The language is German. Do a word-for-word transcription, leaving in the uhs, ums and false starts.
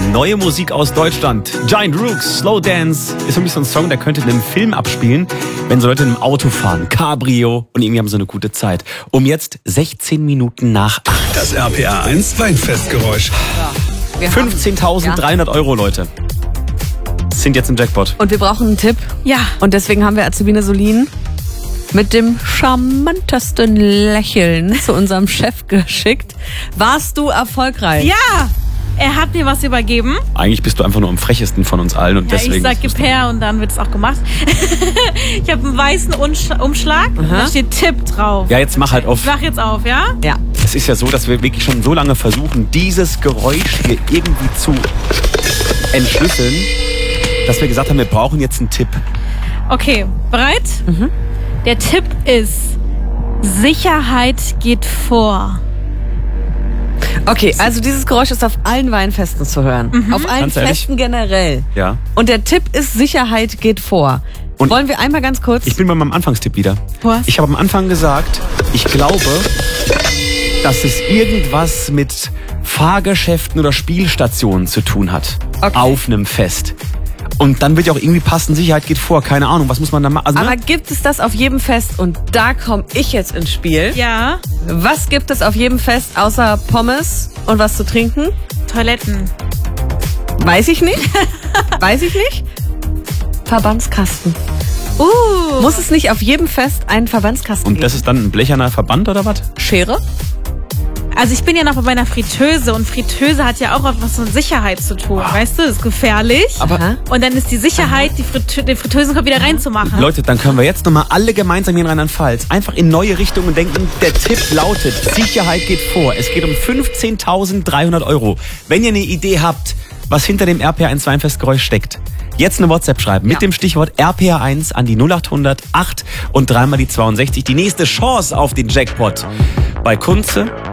Neue Musik aus Deutschland. Giant Rooks, Slow Dance. Ist für mich so ein Song, der könnte in einem Film abspielen, wenn so Leute in einem Auto fahren. Cabrio. Und irgendwie haben sie eine gute Zeit. Um jetzt sechzehn Minuten nach acht. Das R P R eins Weinfestgeräusch. Ja, fünfzehntausenddreihundert ja. Euro, Leute. Sind jetzt im Jackpot. Und wir brauchen einen Tipp. Ja. Und deswegen haben wir Azubine Solin mit dem charmantesten Lächeln zu unserem Chef geschickt. Warst du erfolgreich? Ja! Er hat mir was übergeben. Eigentlich bist du einfach nur am frechesten von uns allen. Und ja, deswegen ich sag gib her und dann wird es auch gemacht. Ich habe einen weißen Umschlag. Aha. Da steht Tipp drauf. Ja, jetzt mach halt auf. Ich mach jetzt auf, ja? Ja. Es ist ja so, dass wir wirklich schon so lange versuchen, dieses Geräusch hier irgendwie zu entschlüsseln, dass wir gesagt haben, wir brauchen jetzt einen Tipp. Okay, bereit? Mhm. Der Tipp ist, Sicherheit geht vor. Okay, also dieses Geräusch ist auf allen Weinfesten zu hören. Mhm. Auf allen Ganz ehrlich? Festen generell. Ja. Und der Tipp ist, Sicherheit geht vor. Und wollen wir einmal ganz kurz... Ich bin bei meinem Anfangstipp wieder. Was? Ich habe am Anfang gesagt, ich glaube, dass es irgendwas mit Fahrgeschäften oder Spielstationen zu tun hat. Okay. Auf einem Fest. Und dann wird ja auch irgendwie passen, Sicherheit geht vor. Keine Ahnung, was muss man da machen? Also, Aber ne? gibt es das auf jedem Fest? Und da komme ich jetzt ins Spiel. Ja. Was gibt es auf jedem Fest außer Pommes und was zu trinken? Toiletten. Weiß ich nicht. Weiß ich nicht. Verbandskasten. Uh. Muss es nicht auf jedem Fest einen Verbandskasten Und geben? das ist dann ein blecherner Verband oder was? Schere? Also ich bin ja noch bei meiner Fritteuse und Fritteuse hat ja auch was mit Sicherheit zu tun, weißt du? Das ist gefährlich. Aber und dann ist die Sicherheit, die Fritteuse, den Fritteusenkopf wieder reinzumachen. Leute, dann können wir jetzt nochmal alle gemeinsam hier in Rheinland-Pfalz einfach in neue Richtungen denken. Der Tipp lautet, Sicherheit geht vor. Es geht um fünfzehntausenddreihundert Euro. Wenn ihr eine Idee habt, was hinter dem R P R eins Weinfestgeräusch steckt, jetzt eine WhatsApp schreiben mit Ja. dem Stichwort R P R eins an die null achthundert acht und dreimal die zweiundsechzig. Die nächste Chance auf den Jackpot bei Kunze